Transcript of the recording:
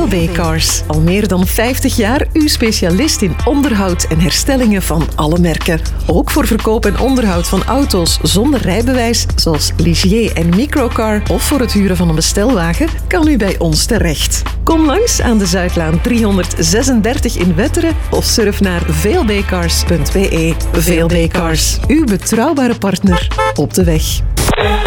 VLB Cars. Al meer dan 50 jaar uw specialist in onderhoud en herstellingen van alle merken. Ook voor verkoop en onderhoud van auto's zonder rijbewijs, zoals Ligier en Microcar, of voor het huren van een bestelwagen, kan u bij ons terecht. Kom langs aan de Zuidlaan 336 in Wetteren of surf naar vlbcars.be. VLB Cars, uw betrouwbare partner op de weg.